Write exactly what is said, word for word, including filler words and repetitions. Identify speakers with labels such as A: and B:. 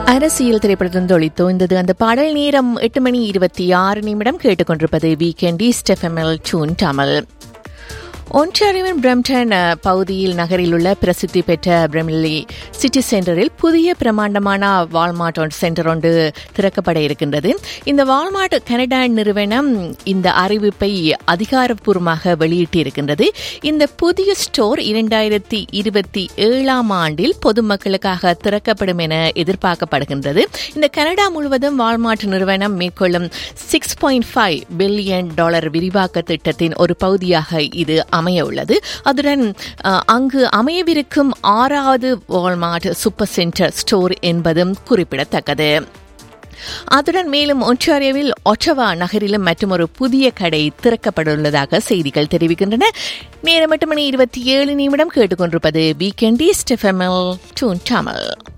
A: அரசியல் திரைப்படத்தின் தொழித்தோய்ந்தது அந்த பாடல். நேரம் எட்டு மணி இருபத்தி ஆறு நிமிடம் கேட்டுக்கொண்டிருப்பது வீக்கெண்ட் ஈஸ்ட் எஃப்எம்எல் டூன் தமிழ். ஒன்டாரியோவின் பிரம்டன் பகுதியில் நகரில் உள்ள பிரசித்தி பெற்ற பிரமில்லி சிட்டி சென்டரில் புதிய பிரமாண்டமான வால்மார்ட் சென்டர் ஒன்று திறக்கப்பட இருக்கின்றது. இந்த வால்மார்ட் கனடா நிறுவனம் இந்த அறிவிப்பை அதிகாரப்பூர்வமாக வெளியிட்டிருக்கின்றது. இந்த புதிய ஸ்டோர் இரண்டாயிரத்தி இருபத்தி ஏழாம் ஆண்டில் பொதுமக்களுக்காக திறக்கப்படும் என எதிர்பார்க்கப்படுகின்றது. இந்த கனடா முழுவதும் வால்மார்ட் நிறுவனம் மேற்கொள்ளும் six point five billion dollar விரிவாக்க திட்டத்தின் ஒரு பகுதியாக இது அமைய உள்ளது. அதுடன் அங்கு அமையவிருக்கும் ஆறாவது வால்மார்ட் சூப்பர் சென்டர் ஸ்டோர் என்பதும் குறிப்பிடத்தக்கது. அதுடன் மேலும் ஒன்டாரியோவில் ஒட்டவா நகரிலும் மற்றும் ஒரு புதிய கடை திறக்கப்படவுள்ளதாக செய்திகள் தெரிவிக்கின்றன. நேரம் எட்டு மணி இருபத்தி ஏழு நிமிடம் கேட்டுக்கொண்டிருப்பது வீக்கெண்ட் ஈஸ்ட் எஃப்எம்எல் டூன் தமிழ்.